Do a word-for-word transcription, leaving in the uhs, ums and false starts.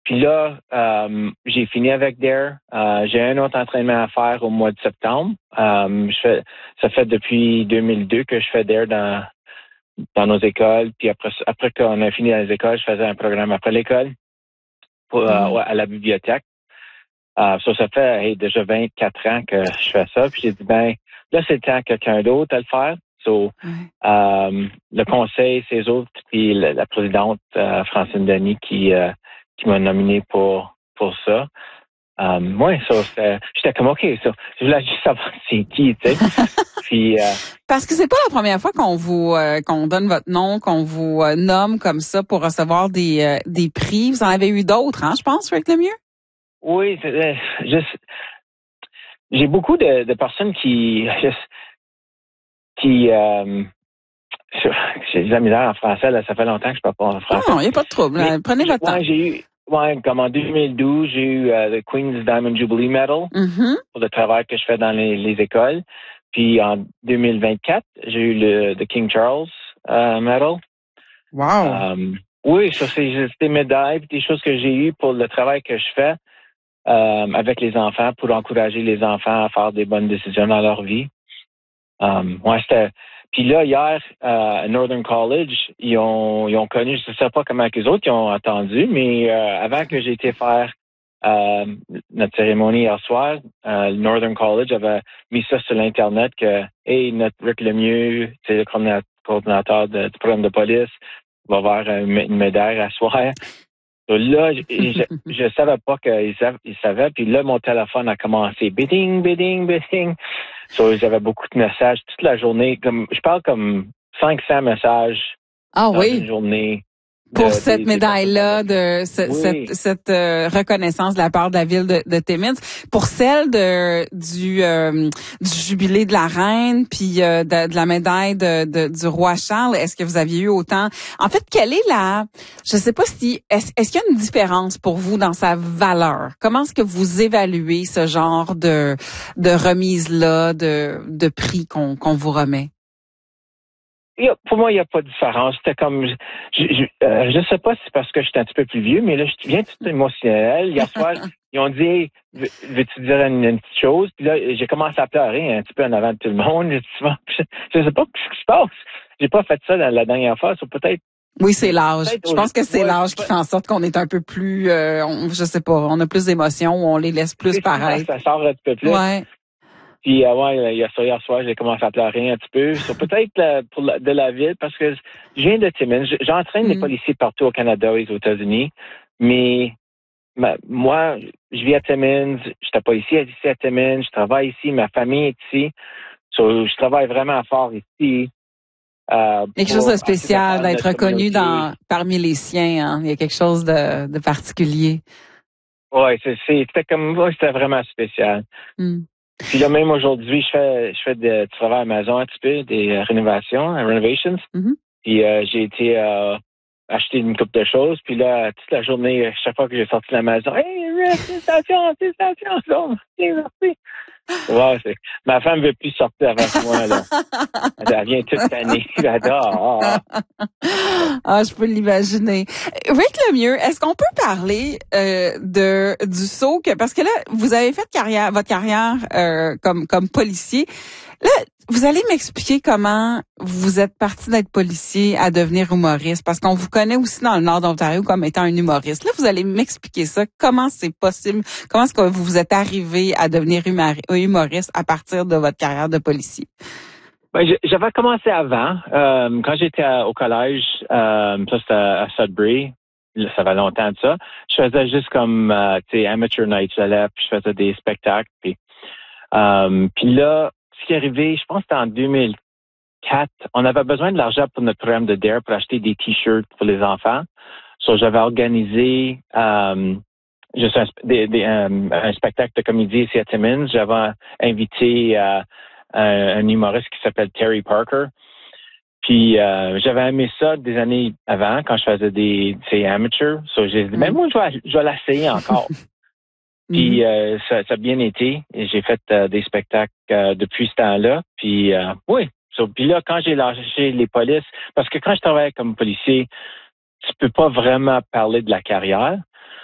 puis là, euh, j'ai fini avec Dare. Euh, j'ai un autre entraînement à faire au mois de septembre. Euh, je fais, ça fait depuis deux mille deux que je fais Dare dans, dans nos écoles. Puis après, après qu'on a fini dans les écoles, je faisais un programme après l'école pour, mm. euh, à la bibliothèque. Euh, ça, ça fait hey, déjà vingt-quatre ans que je fais ça. Puis j'ai dit, ben, là, c'est le temps que quelqu'un d'autre à le faire. So, mm. euh, le conseil, c'est eux autres, puis la, la présidente euh, Francine Denis qui, euh, qui m'a nominé pour, pour ça. Euh, moi, ça, c'était, j'étais comme, OK, ça, je voulais juste savoir c'est qui, tu sais. Puis, euh, parce que c'est pas la première fois qu'on vous, euh, qu'on donne votre nom, qu'on vous euh, nomme comme ça pour recevoir des, euh, des prix. Vous en avez eu d'autres, hein, je pense, Rick Lemieux? Oui, c'est, juste, j'ai beaucoup de, de personnes qui, juste, qui, euh, j'ai de la misère en français, là, ça fait longtemps que je parle pas en français. Non, il n'y a pas de trouble. Mais, Prenez votre ouais, temps. J'ai eu, ouais, comme en deux mille douze, j'ai eu euh, le Queen's Diamond Jubilee Medal mm-hmm. pour le travail que je fais dans les, les écoles. Puis en deux mille vingt-quatre, j'ai eu le the King Charles uh, Medal. Wow. Um, oui, ça c'est des médailles, des choses que j'ai eues pour le travail que je fais um, avec les enfants, pour encourager les enfants à faire des bonnes décisions dans leur vie. Um, ouais, c'était. Puis là, hier, euh, à Northern College, ils ont, ils ont connu, je ne sais pas comment les autres ils ont entendu, mais euh, avant que j'ai été faire euh, notre cérémonie hier soir, euh, Northern College avait mis ça sur l'Internet que, hey, notre Rick Lemieux, c'est le coordinateur de, du programme de police, va avoir une, une médaille à soir. Donc là, je, je savais pas qu'ils ils savaient, puis là, mon téléphone a commencé bidding, bidding, bidding. So, j'avais beaucoup de messages toute la journée. Comme, je parle comme cinq cents messages ah, dans oui. une journée. Pour de, cette des, médaille-là, des de ce, oui. cette, cette euh, reconnaissance de la part de la ville de, de Timmins, pour celle de du euh, du jubilé de la reine, puis euh, de, de la médaille de, de du roi Charles, est-ce que vous aviez eu autant? En fait, quelle est la, je sais pas si, est-ce, est-ce qu'il y a une différence pour vous dans sa valeur? Comment est-ce que vous évaluez ce genre de de remise-là, de de prix qu'on qu'on vous remet? Pour moi, il n'y a pas de différence. C'était comme, je je, euh, je sais pas si c'est parce que j'étais un petit peu plus vieux, mais là, je viens tout émotionnel. Hier soir, ils ont dit, hey, veux-tu dire une, une petite chose? Puis là, j'ai commencé à pleurer un petit peu en avant de tout le monde. Je ne sais pas ce qui se passe. J'ai pas fait ça la, la dernière fois, so peut-être. Oui, c'est l'âge. Je pense que c'est ouais, l'âge qui fait en sorte qu'on est un peu plus, euh, on, je sais pas, on a plus d'émotions, on les laisse plus paraître. Ça, ça sort un petit peu plus. Ouais. Puis euh, ouais, hier soir, hier soir, j'ai commencé à pleurer un petit peu. Sur peut-être la, pour la, de la ville, parce que je viens de Timmins. J'entraîne mm. les policiers partout au Canada et aux États-Unis. Mais ma, moi, je vis à Timmins, j'étais policier ici à Timmins, je travaille ici, ma famille est ici. So, je travaille vraiment fort ici. Euh, quelque chose de spécial d'être reconnu dans parmi les siens. Hein? Il y a quelque chose de, de particulier. Oui, c'est, c'était comme ouais, c'était vraiment spécial. Mm. Puis là, même aujourd'hui, je fais je fais de, du travail à la maison un petit peu, des euh, rénovations, renovations. Mm-hmm. Puis euh, j'ai été euh, acheter une couple de choses. Puis là, toute la journée, chaque fois que j'ai sorti de la maison, hey, félicitations, félicitations, merci. Ouais, c'est... Ma femme veut plus sortir avec moi, là. Elle vient toute tannée. Elle adore. Ah, ah. ah, je peux l'imaginer. Rick Lemieux, est-ce qu'on peut parler euh, de du saut que parce que là, vous avez fait carrière, votre carrière euh, comme comme policier. Là, vous allez m'expliquer comment vous êtes parti d'être policier à devenir humoriste, parce qu'on vous connaît aussi dans le nord d'Ontario comme étant un humoriste. Là, vous allez m'expliquer ça. Comment c'est possible? Comment est-ce que vous vous êtes arrivé à devenir humoriste à partir de votre carrière de policier? Ben, j'avais commencé avant. Euh, quand j'étais au collège, euh, ça c'était à Sudbury, ça fait longtemps de ça. Je faisais juste comme, euh, tu sais, amateur night. J'allais, puis je faisais des spectacles. Puis, euh, puis là, ce qui est arrivé, je pense que c'était en deux mille quatre, on avait besoin de l'argent pour notre programme de Dare pour acheter des t-shirts pour les enfants. So, j'avais organisé euh, juste un, des, des, un, un spectacle de comédie ici à Timmins. J'avais invité euh, un, un humoriste qui s'appelle Terry Parker. Puis euh, j'avais aimé ça des années avant, quand je faisais des, des amateurs. So, j'ai dit, mm. ben moi, je vais, je vais l'essayer encore. Puis euh, ça, ça a bien été. Et j'ai fait euh, des spectacles euh, depuis ce temps-là. Puis euh, oui. So, puis là, quand j'ai lâché les polices, parce que quand je travaillais comme policier, tu peux pas vraiment parler de la carrière.